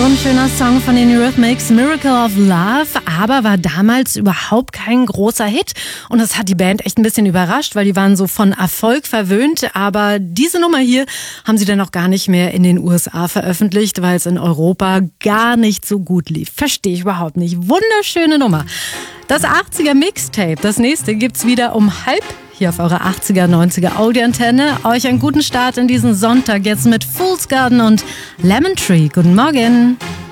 ein schöner Song von den Eurythmics, Miracle of Love, aber war damals überhaupt kein großer Hit. Und das hat die Band echt ein bisschen überrascht, weil die waren so von Erfolg verwöhnt. Aber diese Nummer hier haben sie dann auch gar nicht mehr in den USA veröffentlicht, weil es in Europa gar nicht so gut lief. Verstehe ich überhaupt nicht. Wunderschöne Nummer. Das 80er Mixtape, das nächste gibt's wieder um 12:30 hier auf eurer 80er, 90er Audioantenne. Euch einen guten Start in diesen Sonntag jetzt mit Fool's Garden und Lemon Tree. Guten Morgen.